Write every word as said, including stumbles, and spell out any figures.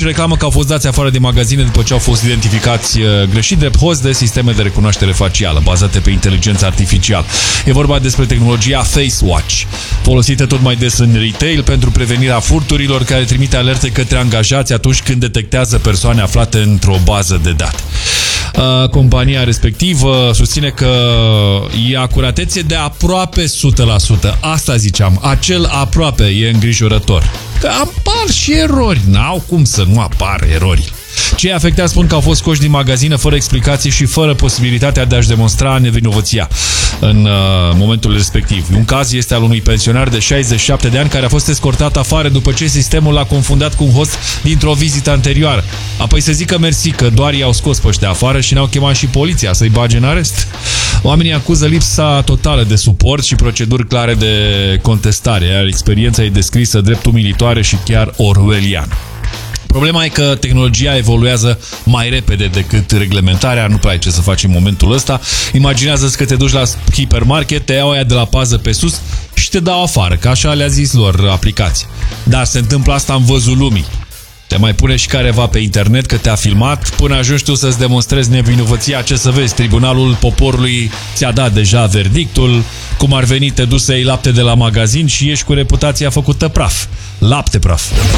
reclamă că au fost dați afară de magazine după ce au fost identificați greșit drept host de sisteme de recunoaștere facială bazate pe inteligență artificială. E vorba despre tehnologia Face Watch, folosită tot mai des în retail pentru prevenirea furturilor, care trimite alerte către angajați atunci când detectează persoane aflate într-o bază de date. Compania respectivă susține că e acuratețe de aproape o sută la sută. Asta ziceam, acel aproape e îngrijorător. Că apar și erori, n-au cum să nu apară erori. Cei afectați spun că au fost scoși din magazină fără explicații și fără posibilitatea de a-și demonstra nevinovăția în uh, momentul respectiv. Un caz este al unui pensionar de șaizeci și șapte de ani care a fost escortat afară după ce sistemul l-a confundat cu un host dintr-o vizită anterioară. Apoi să zică mersi că doar i-au scos pe ăștia afară și ne-au chemat și poliția să-i bage în arest. Oamenii acuză lipsa totală de suport și proceduri clare de contestare, iar experiența e descrisă drept umilitoare și chiar orwelliană. Problema e că tehnologia evoluează mai repede decât reglementarea, nu prea ai ce să faci în momentul ăsta. Imaginează-ți că te duci la hipermarket, te iau aia de la pază pe sus și te dau afară, că așa le-a zis lor aplicații. Dar se întâmplă asta în văzul lumii. Te mai pune și careva pe internet că te-a filmat până ajungi tu să-ți demonstrezi nevinovăția. Ce să vezi, Tribunalul Poporului ți-a dat deja verdictul. Cum ar veni, te duci să iei lapte de la magazin și ești cu reputația făcută praf. Lapte praf.